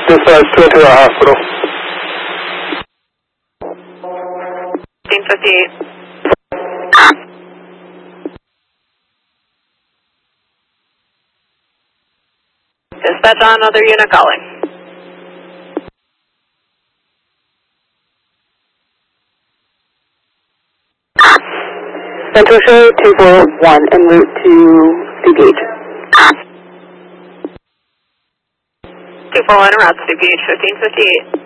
Dispatch 2 to the hospital. 1558. Dispatch on another unit calling. Santoso 241 en route to DPH. 241 en route to DPH 1558.